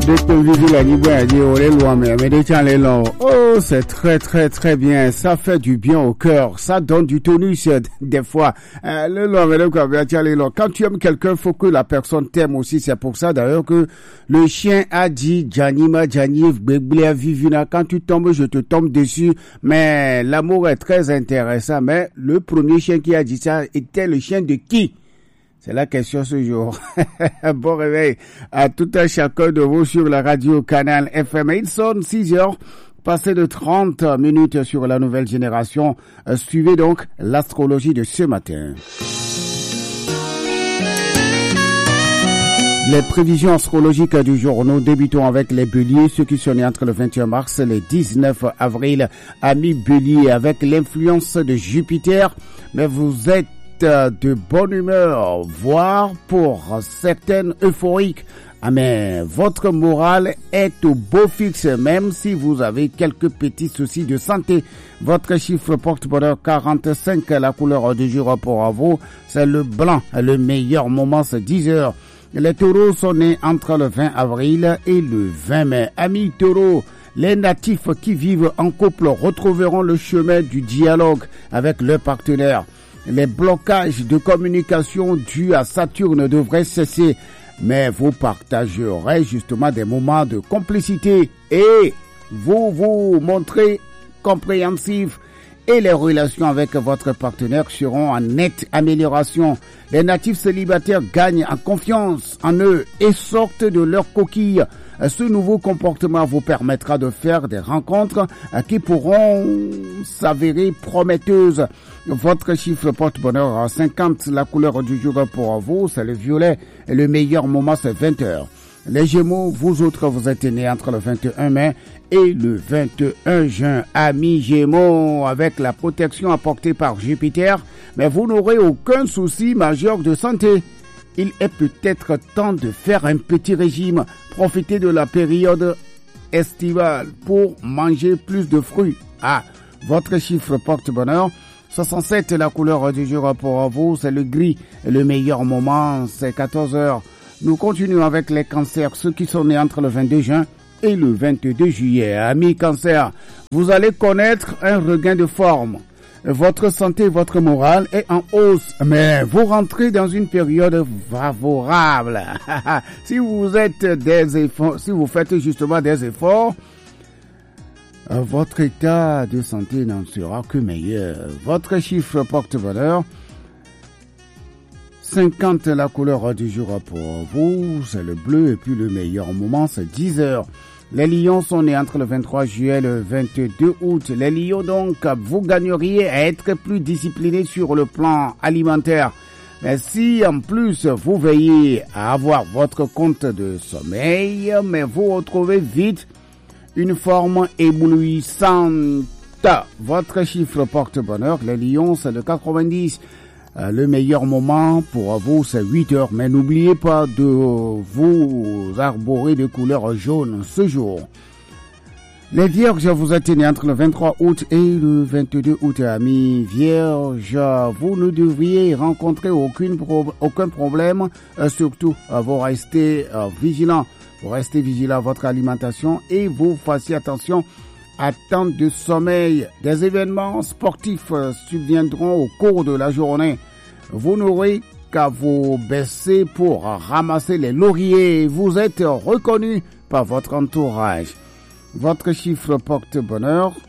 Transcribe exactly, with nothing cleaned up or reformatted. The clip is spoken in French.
Oh, c'est très très très bien. Ça fait du bien au cœur. Ça donne du tonus des fois. Quand tu aimes quelqu'un, faut que la personne t'aime aussi. C'est pour ça d'ailleurs que le chien a dit Janima Janiv Begblia Vivina. Quand tu tombes, je te tombe dessus. Mais l'amour est très intéressant. Mais le premier chien qui a dit ça était le chien de qui? C'est la question ce jour. Bon réveil à tout un chacun de vous sur la radio Canal F M. Il sonne six heures, passé de trente minutes sur la nouvelle génération. Suivez donc l'astrologie de ce matin. Les prévisions astrologiques du jour. Nous débutons avec les béliers, ceux qui sont nés entre le vingt et un mars et le dix-neuf avril. Amis béliers, avec l'influence de Jupiter, mais vous êtes de bonne humeur, voire pour certaines euphoriques. Ah mais votre morale est au beau fixe, même si vous avez quelques petits soucis de santé. Votre chiffre porte-bonheur quarante-cinq, la couleur du jour pour vous, c'est le blanc. Le meilleur moment, c'est dix heures. Les taureaux sont nés entre le vingt avril et le vingt mai. Amis taureaux, les natifs qui vivent en couple retrouveront le chemin du dialogue avec leur partenaire. Les blocages de communication dus à Saturne devraient cesser, mais vous partagerez justement des moments de complicité et vous vous montrez compréhensif et les relations avec votre partenaire seront en nette amélioration. Les natifs célibataires gagnent en confiance en eux et sortent de leur coquille. Ce nouveau comportement vous permettra de faire des rencontres qui pourront s'avérer prometteuses. Votre chiffre porte-bonheur à cinquante, la couleur du jour pour vous, c'est le violet et le meilleur moment c'est vingt heures. Les Gémeaux, vous autres, vous êtes nés entre le vingt et un mai et le vingt et un juin. Amis Gémeaux, avec la protection apportée par Jupiter, mais vous n'aurez aucun souci majeur de santé. Il est peut-être temps de faire un petit régime. Profitez de la période estivale pour manger plus de fruits. Ah, votre chiffre porte-bonheur, soixante-sept, la couleur du jour pour vous, c'est le gris. Et le meilleur moment, c'est quatorze heures. Nous continuons avec les cancers, ceux qui sont nés entre le vingt-deux juin et le vingt-deux juillet. Amis cancer, vous allez connaître un regain de forme. Votre santé, votre morale est en hausse, mais vous rentrez dans une période favorable. Si vous êtes des efforts, si vous faites justement des efforts, votre état de santé n'en sera que meilleur. Votre chiffre porte-bonheur, cinquante, la couleur du jour pour vous, c'est le bleu et puis le meilleur moment, c'est dix heures. Les lions sont nés entre le vingt-trois juillet et le vingt-deux août. Les lions donc, vous gagneriez à être plus disciplinés sur le plan alimentaire. Mais si en plus vous veillez à avoir votre compte de sommeil, mais vous retrouvez vite une forme éblouissante. Votre chiffre porte-bonheur, les lions, c'est le quatre-vingt-dix. Le meilleur moment pour vous, c'est huit heures. Mais n'oubliez pas de vous arborer de couleur jaune ce jour. Les vierges, vous êtes nés entre le vingt-trois août et le vingt-deux août. Amis vierges, vous ne devriez rencontrer aucune pro- aucun problème. Euh, surtout, euh, vous restez euh, vigilants. Vous restez vigilants à votre alimentation et vous fassiez attention à temps de sommeil. Des événements sportifs euh, subviendront au cours de la journée. Vous n'aurez qu'à vous baisser pour ramasser les lauriers. Vous êtes reconnu par votre entourage. Votre chiffre porte-bonheur,